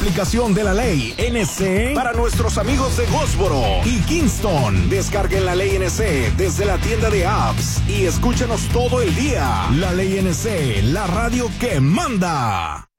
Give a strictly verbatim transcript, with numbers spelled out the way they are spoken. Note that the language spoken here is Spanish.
Aplicación de la ley N C para nuestros amigos de Goldsboro y Kingston. Descarguen la ley N C desde la tienda de apps y escúchanos todo el día. La ley N C, la radio que manda.